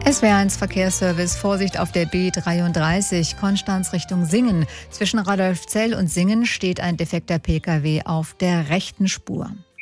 SWR1 Verkehrsservice, Vorsicht auf der B33, Konstanz Richtung Singen. Zwischen Radolfzell und Singen steht ein defekter Pkw auf der rechten Spur.